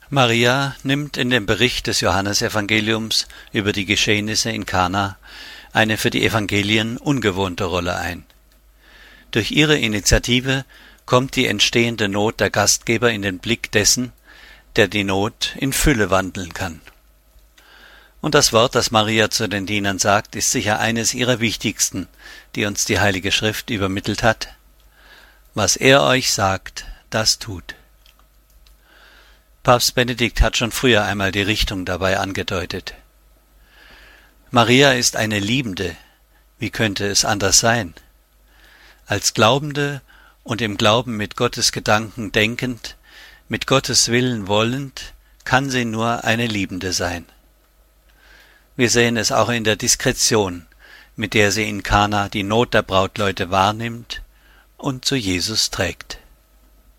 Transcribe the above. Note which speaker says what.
Speaker 1: Maria nimmt in dem Bericht des Johannesevangeliums über die Geschehnisse in Kana eine für die Evangelien ungewohnte Rolle ein. Durch ihre Initiative kommt die entstehende Not der Gastgeber in den Blick dessen, der die Not in Fülle wandeln kann. Und das Wort, das Maria zu den Dienern sagt, ist sicher eines ihrer wichtigsten, die uns die Heilige Schrift übermittelt hat. Was er euch sagt, das tut. Papst Benedikt hat schon früher einmal die Richtung dabei angedeutet. Maria ist eine Liebende, wie könnte es anders sein? Als Glaubende und im Glauben mit Gottes Gedanken denkend, mit Gottes Willen wollend, kann sie nur eine Liebende sein. Wir sehen es auch in der Diskretion, mit der sie in Kana die Not der Brautleute wahrnimmt und zu Jesus trägt.